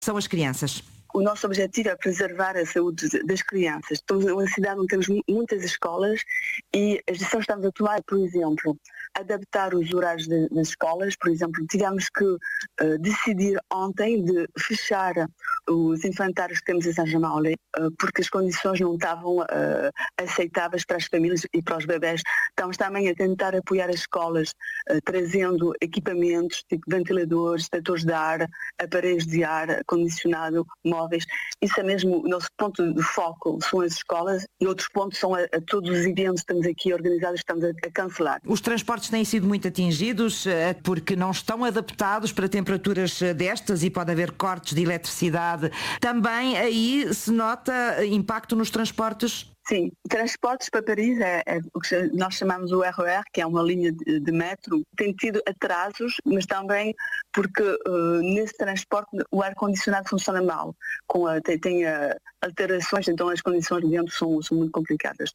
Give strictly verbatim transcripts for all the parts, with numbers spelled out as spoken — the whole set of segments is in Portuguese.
são as crianças. O nosso objetivo é preservar a saúde das crianças. Estamos numa cidade onde temos muitas escolas e as decisões que estamos a tomar, por exemplo, adaptar os horários de, das escolas. Por exemplo, tivemos que uh, decidir ontem de fechar os infantários que temos em Saint-Germain-en-Laye uh, porque as condições não estavam uh, aceitáveis para as famílias e para os bebés. Estamos também a tentar apoiar as escolas uh, trazendo equipamentos tipo ventiladores, detectores de ar, aparelhos de ar condicionado, móveis. Isso é mesmo o nosso ponto de foco, são as escolas, e outros pontos são a, a todos os eventos que estamos aqui organizados, estamos a, a cancelar. Os transportes têm sido muito atingidos porque não estão adaptados para temperaturas destas e pode haver cortes de eletricidade. Também aí se nota impacto nos transportes? Sim, transportes para Paris é, é o que nós chamamos o R E R, que é uma linha de, de metro. Tem tido atrasos, mas também porque uh, nesse transporte o ar-condicionado funciona mal. Com a, tem tem uh, alterações, então as condições de dentro são, são muito complicadas.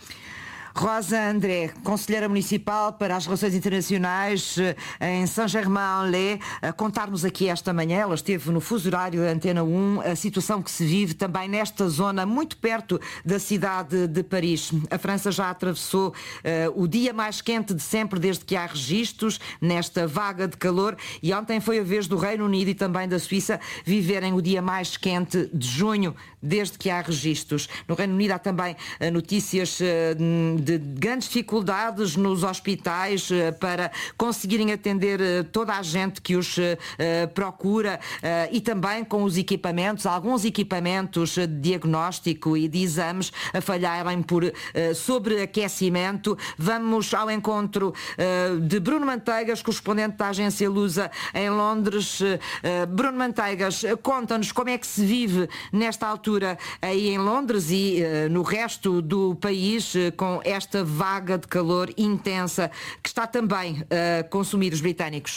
Rosa André, Conselheira Municipal para as Relações Internacionais em Saint-Germain-en-Laye, a contar-nos aqui esta manhã, ela esteve no fuso horário da Antena um, a situação que se vive também nesta zona, muito perto da cidade de Paris. A França já atravessou uh, o dia mais quente de sempre desde que há registros nesta vaga de calor e ontem foi a vez do Reino Unido e também da Suíça viverem o dia mais quente de junho desde que há registros. No Reino Unido há também uh, notícias uh, de grandes dificuldades nos hospitais para conseguirem atender toda a gente que os procura e também com os equipamentos, alguns equipamentos de diagnóstico e de exames a falharem por sobreaquecimento. Vamos ao encontro de Bruno Manteigas, correspondente da agência Lusa em Londres. Bruno Manteigas, conta-nos como é que se vive nesta altura aí em Londres e no resto do país com esta vaga de calor intensa que está também a consumir os britânicos.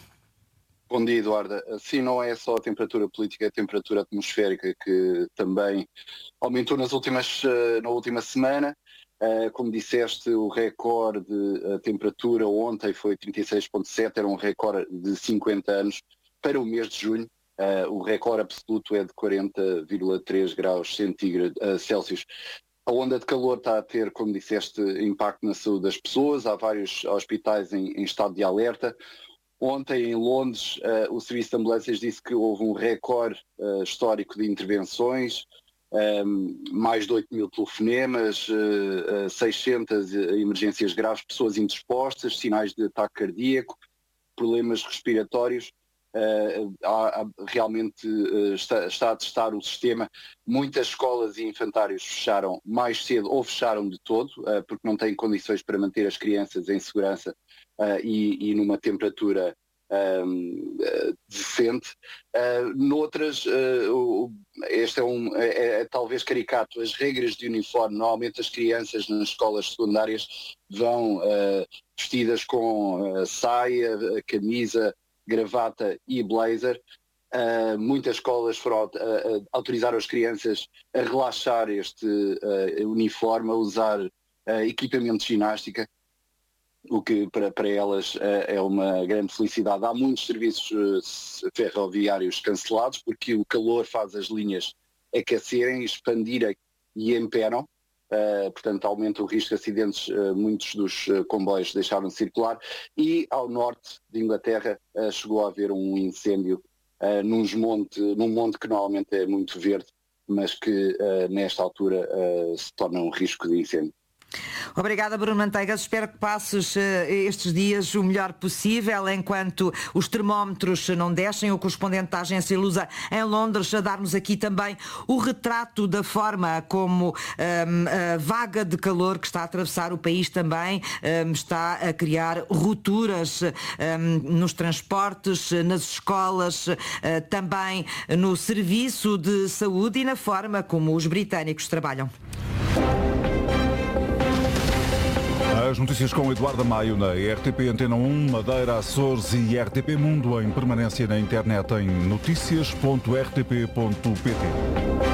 Bom dia, Eduarda. Sim, não é só a temperatura política, é a temperatura atmosférica que também aumentou nas últimas, na última semana. Como disseste, o recorde de temperatura ontem foi trinta e seis vírgula sete, era um recorde de cinquenta anos para o mês de junho. O recorde absoluto é de quarenta vírgula três graus Celsius. A onda de calor está a ter, como disseste, impacto na saúde das pessoas. Há vários hospitais em, em estado de alerta. Ontem, em Londres, uh, o Serviço de Ambulâncias disse que houve um recorde uh, histórico de intervenções, um, mais de oito mil telefonemas, uh, uh, seiscentas emergências graves, pessoas indispostas, sinais de ataque cardíaco, problemas respiratórios. Uh, há, há, realmente uh, está, está a testar o sistema. Muitas escolas e infantários fecharam mais cedo ou fecharam de todo, uh, porque não têm condições para manter as crianças em segurança uh, e, e numa temperatura um, uh, decente. Uh, noutras, uh, este é, um, é, é talvez caricato, as regras de uniforme. Normalmente as crianças nas escolas secundárias vão uh, vestidas com uh, saia, camisa, gravata e blazer. Uh, muitas escolas foram uh, uh, autorizaram as crianças a relaxar este uh, uniforme, a usar uh, equipamento de ginástica, o que para, para elas uh, é uma grande felicidade. Há muitos serviços uh, ferroviários cancelados porque o calor faz as linhas aquecerem, expandirem e empenam. Uh, portanto aumenta o risco de acidentes, uh, muitos dos uh, comboios deixaram de circular e ao norte de Inglaterra uh, chegou a haver um incêndio uh, nos monte, num monte que normalmente é muito verde, mas que uh, nesta altura uh, se torna um risco de incêndio. Obrigada, Bruno Manteigas. Espero que passes uh, estes dias o melhor possível, enquanto os termómetros não descem. O correspondente da agência Lusa em Londres a dar-nos aqui também o retrato da forma como um, a vaga de calor que está a atravessar o país também um, está a criar rupturas um, nos transportes, nas escolas, uh, também no serviço de saúde e na forma como os britânicos trabalham. As notícias com Eduardo Maio na R T P Antena um, Madeira, Açores e R T P Mundo em permanência na internet em notícias ponto r t p ponto p t.